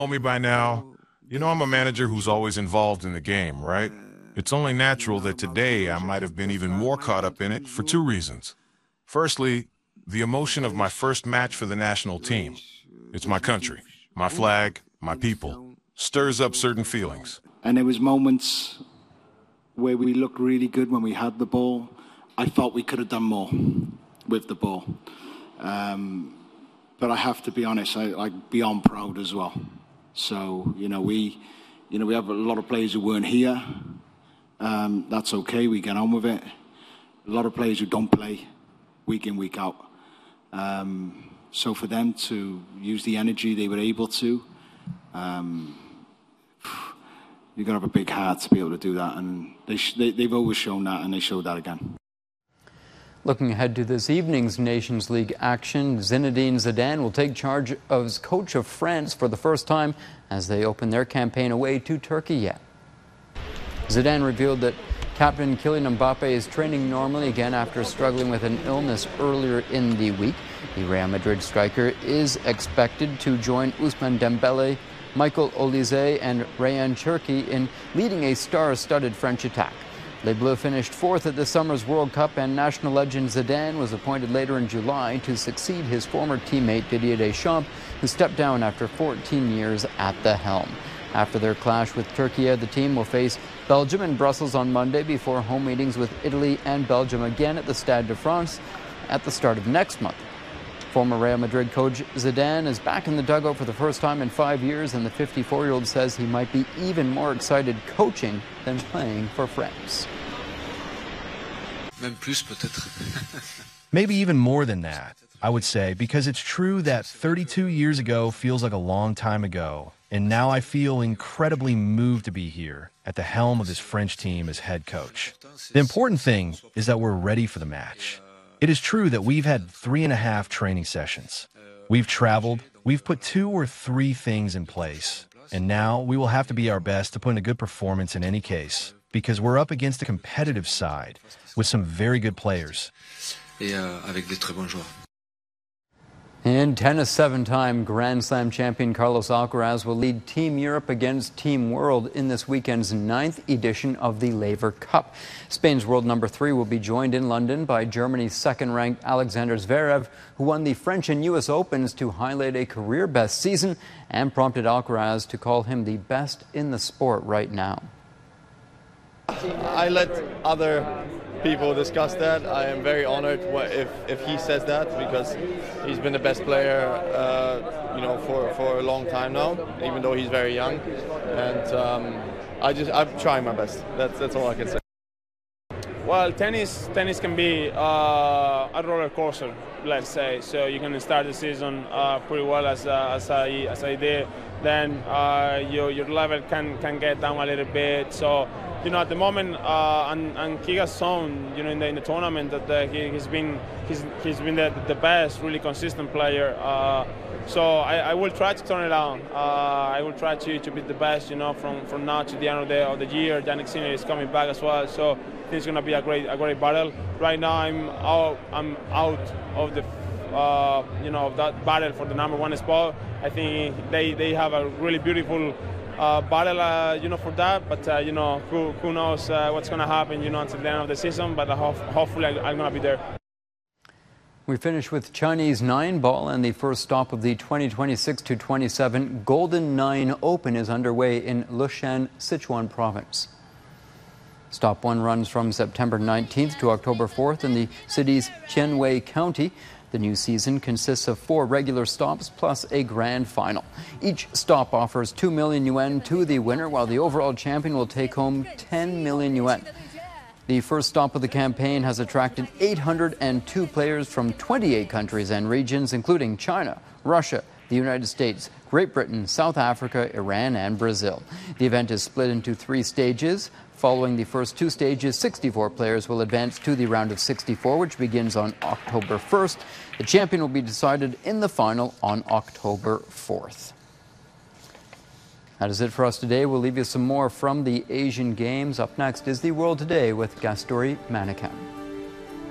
Know me by now. You know I'm a manager who's always involved in the game, right? It's only natural that today I might have been even more caught up in it for two reasons. Firstly, the emotion of my first match for the national team. It's my country, my flag, my people. Stirs up certain feelings. And there was moments where we looked really good when we had the ball. I thought we could have done more with the ball. But I have to be honest, I'm beyond proud as well. So, we have a lot of players who weren't here. That's okay, we get on with it. A lot of players who don't play week in, week out. So for them to use the energy they were able to, you've got to have a big heart to be able to do that. And they've always shown that, and they showed that again. Looking ahead to this evening's Nations League action, Zinedine Zidane will take charge as coach of France for the first time as they open their campaign away to Turkey. Zidane revealed that captain Kylian Mbappe is training normally again after struggling with an illness earlier in the week. The Real Madrid striker is expected to join Ousmane Dembele, Michael Olise and Ryan Cherki in leading a star-studded French attack. Les Bleus finished fourth at this summer's World Cup, and national legend Zidane was appointed later in July to succeed his former teammate Didier Deschamps, who stepped down after 14 years at the helm. After their clash with Turkey, the team will face Belgium in Brussels on Monday before home meetings with Italy and Belgium again at the Stade de France at the start of next month. Former Real Madrid coach Zidane is back in the dugout for the first time in 5 years, and the 54-year-old says he might be even more excited coaching than playing for France. Même plus, peut-être. Maybe even more than that, I would say, because it's true that 32 years ago feels like a long time ago, and now I feel incredibly moved to be here at the helm of this French team as head coach. The important thing is that we're ready for the match. It is true that we've had 3.5 training sessions. We've traveled, we've put 2 or 3 things in place, and now we will have to be our best to put in a good performance in any case, because we're up against a competitive side with some very good players. Et avec des très bons joueurs. In tennis, 7-time Grand Slam champion Carlos Alcaraz will lead Team Europe against Team World in this weekend's 9th edition of the Laver Cup. Spain's world number 3 will be joined in London by Germany's second-ranked Alexander Zverev, who won the French and U.S. Opens to highlight a career-best season and prompted Alcaraz to call him the best in the sport right now. I let other people discuss that. I am very honored if he says that, because he's been the best player, for a long time now, even though he's very young. And I'm trying my best. That's all I can say. Well, tennis can be a roller coaster, let's say. So you can start the season pretty well as I did. Then your level can get down a little bit. So at the moment, and he has shown, in the tournament that he's been the best, really consistent player. So I will try to turn it on. I will try to be the best, from now to the end of the year. Jannik Sinner is coming back as well, so it's going to be a great battle. Right now, I'm out of the of that battle for the #1 spot. I think they have a really beautiful battle, for that. But who knows what's going to happen, until the end of the season. But hopefully, I'm going to be there. We finish with Chinese 9-ball, and the first stop of the 2026-27 Golden 9 Open is underway in Lushan, Sichuan Province. Stop 1 runs from September 19th to October 4th in the city's Qianwei County. The new season consists of 4 regular stops plus a grand final. Each stop offers 2 million yuan to the winner, while the overall champion will take home 10 million yuan. The first stop of the campaign has attracted 802 players from 28 countries and regions, including China, Russia, the United States, Great Britain, South Africa, Iran, and Brazil. The event is split into 3 stages. Following the first 2 stages, 64 players will advance to the round of 64, which begins on October 1st. The champion will be decided in the final on October 4th. That is it for us today. We'll leave you some more from the Asian Games. Up next is the World Today with Gasturi Manikan.